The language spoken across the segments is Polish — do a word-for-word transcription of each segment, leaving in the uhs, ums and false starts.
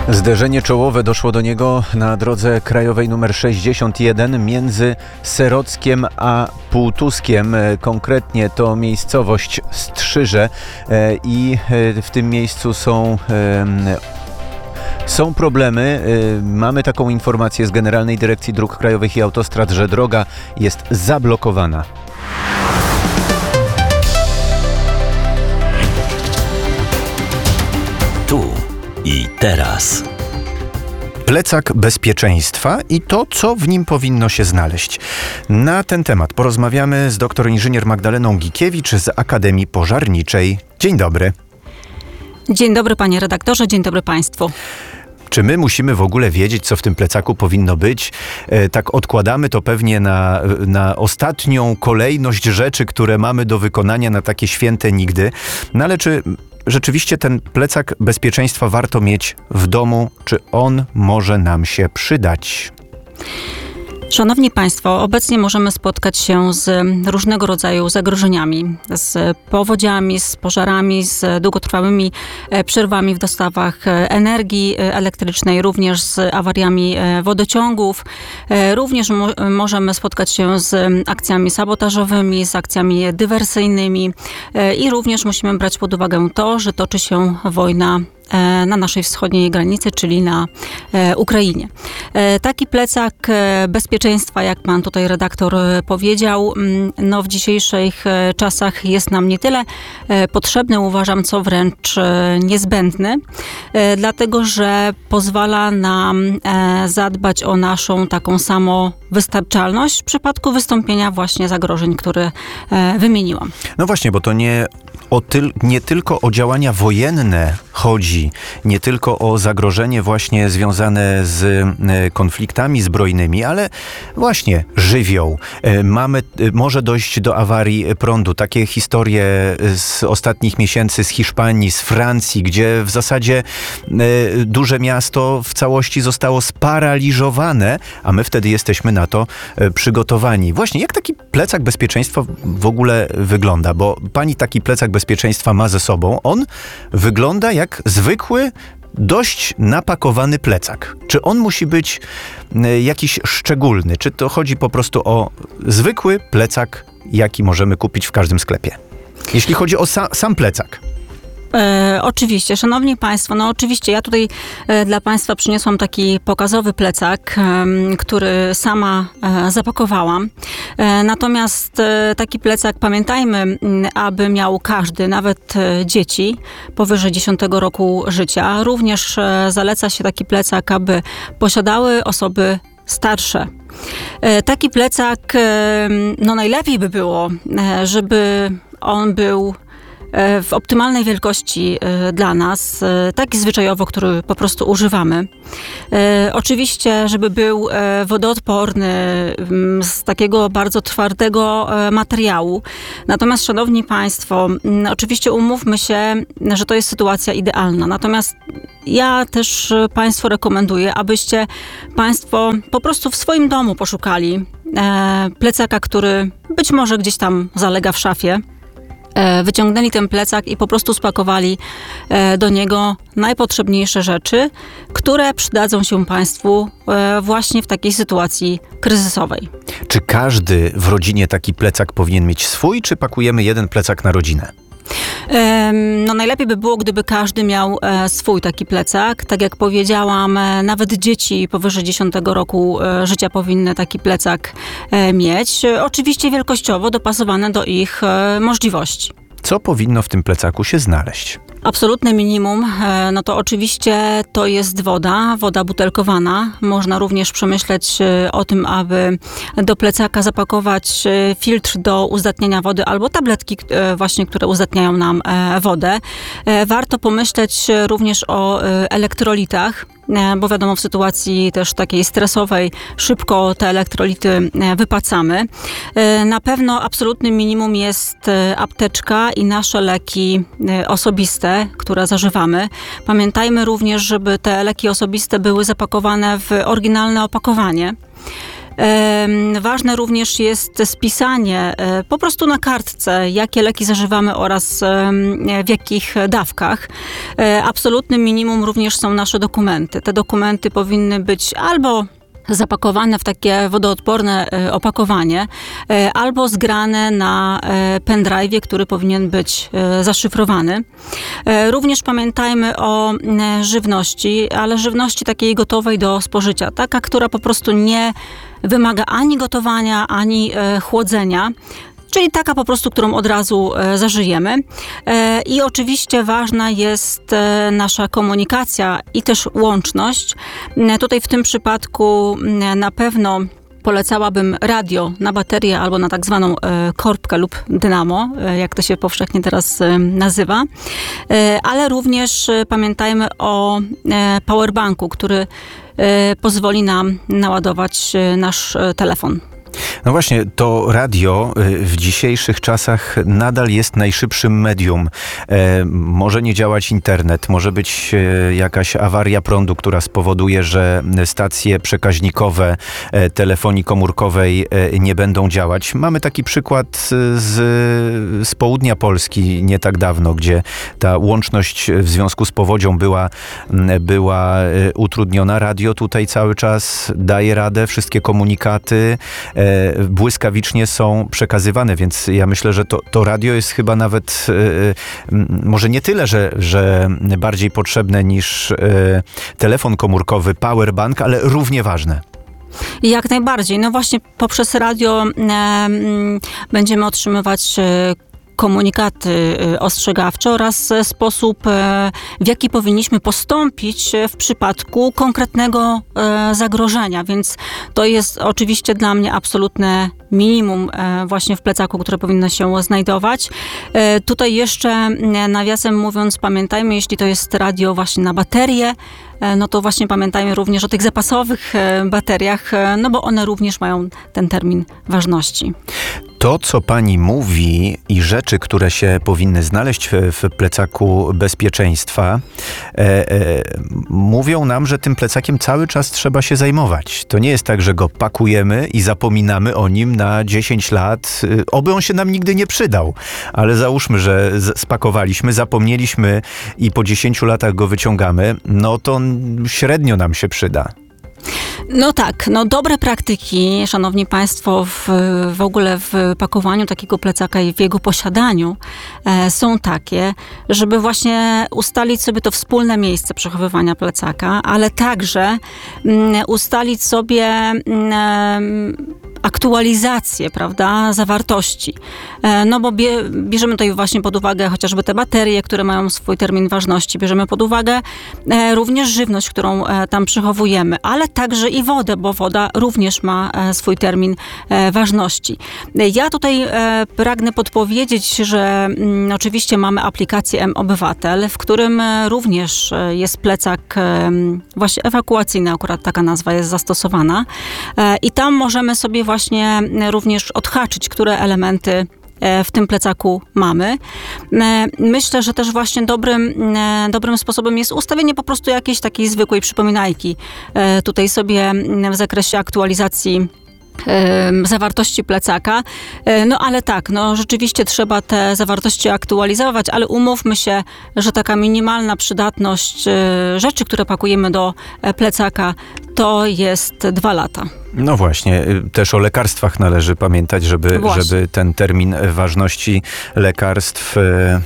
Zderzenie czołowe doszło do niego na drodze krajowej nr sześćdziesiąt jeden między Serockiem a Półtuskiem. Konkretnie to miejscowość Strzyże i w tym miejscu są Są problemy. Mamy taką informację z Generalnej Dyrekcji Dróg Krajowych i Autostrad, że droga jest zablokowana. Tu i teraz. Plecak bezpieczeństwa i to, co w nim powinno się znaleźć. Na ten temat porozmawiamy z doktor inżynier Magdaleną Gikiewicz z Akademii Pożarniczej. Dzień dobry. Dzień dobry, panie redaktorze, dzień dobry państwu. Czy my musimy w ogóle wiedzieć, co w tym plecaku powinno być? E, tak odkładamy to pewnie na, na ostatnią kolejność rzeczy, które mamy do wykonania na takie święte nigdy. No ale czy rzeczywiście ten plecak bezpieczeństwa warto mieć w domu? Czy on może nam się przydać? Szanowni Państwo, obecnie możemy spotkać się z różnego rodzaju zagrożeniami, z powodziami, z pożarami, z długotrwałymi przerwami w dostawach energii elektrycznej, również z awariami wodociągów. Również mo- możemy spotkać się z akcjami sabotażowymi, z akcjami dywersyjnymi i również musimy brać pod uwagę to, że toczy się wojna na naszej wschodniej granicy, czyli na Ukrainie. Taki plecak bezpieczeństwa, jak pan tutaj redaktor powiedział, no w dzisiejszych czasach jest nam nie tyle potrzebny, uważam, co wręcz niezbędny, dlatego że pozwala nam zadbać o naszą taką samowystarczalność w przypadku wystąpienia właśnie zagrożeń, które wymieniłam. No właśnie, bo to nie O tyl, nie tylko o działania wojenne chodzi, nie tylko o zagrożenie właśnie związane z e, konfliktami zbrojnymi, ale właśnie żywioł. E, mamy, e, może dojść do awarii prądu. Takie historie z ostatnich miesięcy z Hiszpanii, z Francji, gdzie w zasadzie e, duże miasto w całości zostało sparaliżowane, a my wtedy jesteśmy na to e, przygotowani. Właśnie, jak taki plecak bezpieczeństwa w ogóle wygląda? Bo pani taki plecak bezpieczeństwa ma ze sobą. On wygląda jak zwykły, dość napakowany plecak. Czy on musi być y, jakiś szczególny? Czy to chodzi po prostu o zwykły plecak, jaki możemy kupić w każdym sklepie? Jeśli chodzi o sa- sam plecak. E, oczywiście, szanowni państwo, no oczywiście ja tutaj e, dla państwa przyniosłam taki pokazowy plecak, e, który sama e, zapakowałam. E, natomiast e, taki plecak, pamiętajmy, m, aby miał każdy, nawet e, dzieci powyżej dziesiątego roku życia. Również e, zaleca się taki plecak, aby posiadały osoby starsze. E, taki plecak, e, no najlepiej by było, e, żeby on był w optymalnej wielkości dla nas, taki zwyczajowo, który po prostu używamy. Oczywiście, żeby był wodoodporny, z takiego bardzo twardego materiału. Natomiast, szanowni państwo, oczywiście umówmy się, że to jest sytuacja idealna. Natomiast ja też państwu rekomenduję, abyście państwo po prostu w swoim domu poszukali plecaka, który być może gdzieś tam zalega w szafie. Wyciągnęli ten plecak i po prostu spakowali do niego najpotrzebniejsze rzeczy, które przydadzą się państwu właśnie w takiej sytuacji kryzysowej. Czy każdy w rodzinie taki plecak powinien mieć swój, czy pakujemy jeden plecak na rodzinę? No najlepiej by było, gdyby każdy miał swój taki plecak. Tak jak powiedziałam, nawet dzieci powyżej dziesiątego roku życia powinny taki plecak mieć. Oczywiście wielkościowo dopasowane do ich możliwości. Co powinno w tym plecaku się znaleźć? Absolutne minimum, no to oczywiście to jest woda, woda butelkowana. Można również przemyśleć o tym, aby do plecaka zapakować filtr do uzdatniania wody albo tabletki właśnie, które uzdatniają nam wodę. Warto pomyśleć również o elektrolitach, bo wiadomo, w sytuacji też takiej stresowej szybko te elektrolity wypacamy. Na pewno absolutnym minimum jest apteczka i nasze leki osobiste, które zażywamy. Pamiętajmy również, żeby te leki osobiste były zapakowane w oryginalne opakowanie. Em, Ważne również jest spisanie e, po prostu na kartce, jakie leki zażywamy oraz em, w jakich dawkach. E, Absolutnym minimum również są nasze dokumenty. Te dokumenty powinny być albo zapakowane w takie wodoodporne e, opakowanie, e, albo zgrane na e, pendrive'ie, który powinien być e, zaszyfrowany. E, Również pamiętajmy o e, żywności, ale żywności takiej gotowej do spożycia, taka, która po prostu nie wymaga ani gotowania, ani e, chłodzenia. Czyli taka po prostu, którą od razu e, zażyjemy. E, I oczywiście ważna jest e, nasza komunikacja i też łączność. E, tutaj w tym przypadku e, na pewno polecałabym radio na baterię albo na tak zwaną e, korbkę lub dynamo, e, jak to się powszechnie teraz e, nazywa. E, ale również e, pamiętajmy o e, powerbanku, który e, pozwoli nam naładować e, nasz e, telefon. No właśnie, to radio y, w dzisiejszych czasach nadal jest najszybszym medium. E, może nie działać internet, może być e, jakaś awaria prądu, która spowoduje, że stacje przekaźnikowe e, telefonii komórkowej e, nie będą działać. Mamy taki przykład z, z południa Polski nie tak dawno, gdzie ta łączność w związku z powodzią była, była e, utrudniona. Radio tutaj cały czas daje radę, wszystkie komunikaty e, błyskawicznie są przekazywane, więc ja myślę, że to, to radio jest chyba nawet e, może nie tyle, że, że bardziej potrzebne niż e, telefon komórkowy, powerbank, ale równie ważne. Jak najbardziej. No właśnie poprzez radio e, m, będziemy otrzymywać e, komunikaty e, ostrzegawcze oraz e, sposób, e, w jaki powinniśmy postąpić e, w przypadku konkretnego e, zagrożenia, więc to jest oczywiście dla mnie absolutne minimum e, właśnie w plecaku, które powinno się znajdować. E, Tutaj jeszcze e, nawiasem mówiąc, pamiętajmy, jeśli to jest radio właśnie na baterię, e, no to właśnie pamiętajmy również o tych zapasowych e, bateriach, e, no bo one również mają ten termin ważności. To, co pani mówi i rzeczy, które się powinny znaleźć w, w plecaku bezpieczeństwa, e, e, mówią nam, że tym plecakiem cały czas trzeba się zajmować. To nie jest tak, że go pakujemy i zapominamy o nim na dziesięć lat. Oby on się nam nigdy nie przydał. Ale załóżmy, że z- spakowaliśmy, zapomnieliśmy i po dziesięciu latach go wyciągamy, no to średnio nam się przyda. No tak, no dobre praktyki, szanowni państwo, w, w ogóle w pakowaniu takiego plecaka i w jego posiadaniu e, są takie, żeby właśnie ustalić sobie to wspólne miejsce przechowywania plecaka, ale także mm, ustalić sobie mm, aktualizację, prawda, zawartości. E, no bo bie, bierzemy tutaj właśnie pod uwagę chociażby te baterie, które mają swój termin ważności, bierzemy pod uwagę e, również żywność, którą e, tam przechowujemy, ale także i wodę, bo woda również ma e, swój termin e, ważności. E, Ja tutaj e, pragnę podpowiedzieć, że mm, oczywiście mamy aplikację M-Obywatel, w którym e, również e, jest plecak e, właśnie ewakuacyjny, akurat taka nazwa jest zastosowana. E, I tam możemy sobie właśnie również odhaczyć, które elementy w tym plecaku mamy. Myślę, że też właśnie dobrym, dobrym sposobem jest ustawienie po prostu jakiejś takiej zwykłej przypominajki. Tutaj sobie w zakresie aktualizacji zawartości plecaka. No ale tak, no rzeczywiście trzeba te zawartości aktualizować, ale umówmy się, że taka minimalna przydatność rzeczy, które pakujemy do plecaka, to jest dwa lata. No właśnie, też o lekarstwach należy pamiętać, żeby, żeby ten termin ważności lekarstw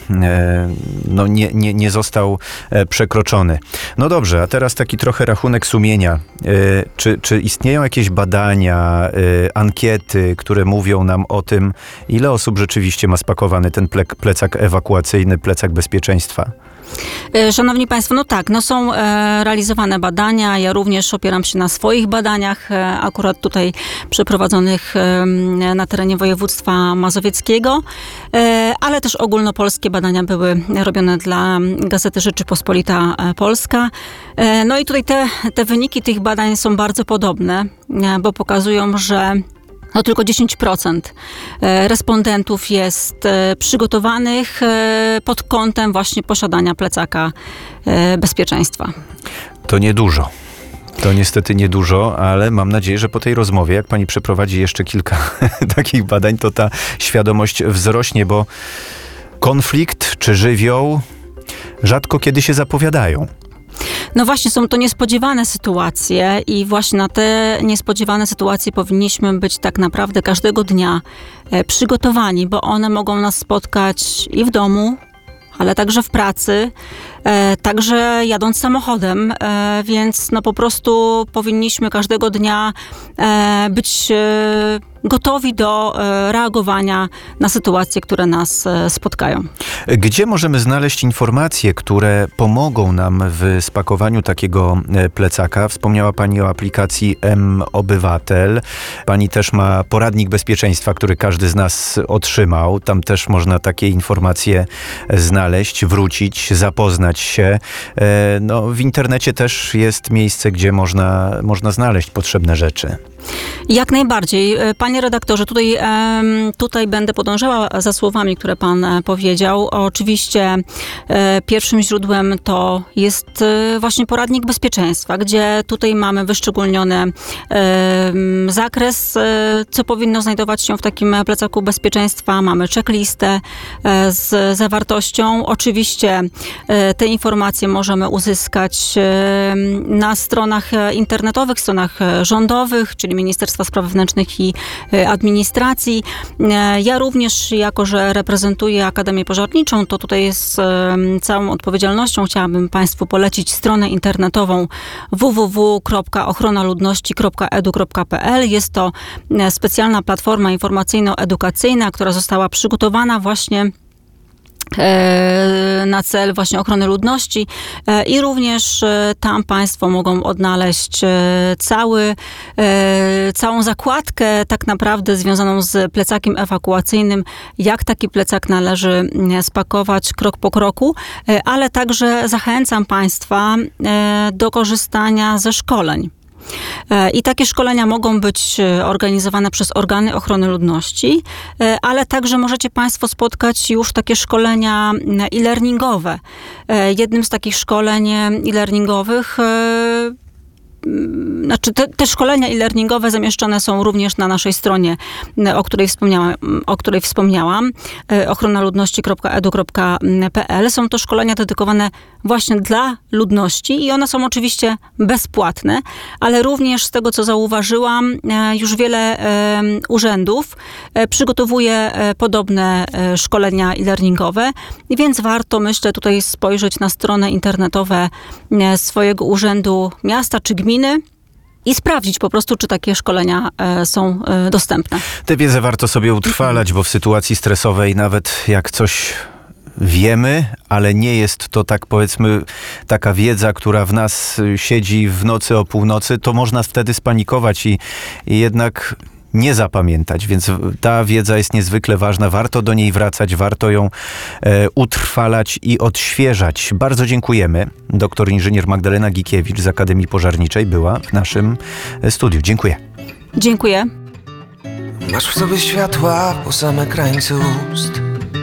no, nie, nie, nie został przekroczony. No dobrze, a teraz taki trochę rachunek sumienia. Czy, czy istnieją jakieś badania, ankiety, które mówią nam o tym, ile osób rzeczywiście ma spakowany ten plecak ewakuacyjny, plecak bezpieczeństwa? Szanowni Państwo, no tak, no są e, realizowane badania, ja również opieram się na swoich badaniach, e, akurat tutaj przeprowadzonych e, na terenie województwa mazowieckiego, e, ale też ogólnopolskie badania były robione dla Gazety Rzeczypospolita Polska. E, no i tutaj te, te wyniki tych badań są bardzo podobne, e, bo pokazują, że no tylko dziesięć procent respondentów jest przygotowanych pod kątem właśnie posiadania plecaka bezpieczeństwa. To niedużo. To niestety niedużo, ale mam nadzieję, że po tej rozmowie, jak pani przeprowadzi jeszcze kilka takich badań, to ta świadomość wzrośnie, bo konflikt czy żywioł rzadko kiedy się zapowiadają. No właśnie, są to niespodziewane sytuacje i właśnie na te niespodziewane sytuacje powinniśmy być tak naprawdę każdego dnia e, przygotowani, bo one mogą nas spotkać i w domu, ale także w pracy, e, także jadąc samochodem, e, więc no po prostu powinniśmy każdego dnia e, być e, gotowi do e, reagowania na sytuacje, które nas e, spotkają. Gdzie możemy znaleźć informacje, które pomogą nam w spakowaniu takiego e, plecaka? Wspomniała pani o aplikacji M-Obywatel. Pani też ma poradnik bezpieczeństwa, który każdy z nas otrzymał. Tam też można takie informacje znaleźć, wrócić, zapoznać się. E, no, w internecie też jest miejsce, gdzie można, można znaleźć potrzebne rzeczy. Jak najbardziej. Panie redaktorze, tutaj, tutaj będę podążała za słowami, które pan powiedział. Oczywiście pierwszym źródłem to jest właśnie poradnik bezpieczeństwa, gdzie tutaj mamy wyszczególniony zakres, co powinno znajdować się w takim plecaku bezpieczeństwa. Mamy checklistę z zawartością. Oczywiście te informacje możemy uzyskać na stronach internetowych, stronach rządowych, czyli Ministerstwa Spraw Wewnętrznych i Administracji. Ja również, jako że reprezentuję Akademię Pożarniczą, to tutaj z całą odpowiedzialnością chciałabym Państwu polecić stronę internetową w w w kropka ochrona ludności kropka e d u kropka p l. Jest to specjalna platforma informacyjno-edukacyjna, która została przygotowana właśnie na cel właśnie ochrony ludności i również tam Państwo mogą odnaleźć cały, całą zakładkę tak naprawdę związaną z plecakiem ewakuacyjnym, jak taki plecak należy spakować krok po kroku, ale także zachęcam Państwa do korzystania ze szkoleń. I takie szkolenia mogą być organizowane przez organy ochrony ludności, ale także możecie Państwo spotkać już takie szkolenia e-learningowe. Jednym z takich szkoleń e-learningowych, znaczy te, te szkolenia e-learningowe zamieszczone są również na naszej stronie, o której wspomniałam, o której wspomniałam ochrona ludności kropka e d u kropka p l. Są to szkolenia dedykowane właśnie dla ludności i one są oczywiście bezpłatne, ale również z tego, co zauważyłam, już wiele urzędów przygotowuje podobne szkolenia e-learningowe, więc warto, myślę, tutaj spojrzeć na strony internetowe swojego urzędu miasta czy gminy i sprawdzić po prostu, czy takie szkolenia e, są e, dostępne. Tę wiedzę warto sobie utrwalać, bo w sytuacji stresowej nawet jak coś wiemy, ale nie jest to tak, powiedzmy, taka wiedza, która w nas siedzi w nocy o północy, to można wtedy spanikować i, i jednak nie zapamiętać, więc ta wiedza jest niezwykle ważna. Warto do niej wracać, warto ją e, utrwalać i odświeżać. Bardzo dziękujemy. Doktor inżynier Magdalena Gikiewicz z Akademii Pożarniczej była w naszym studiu. Dziękuję. Dziękuję. Masz w sobie światła po same krańce ust.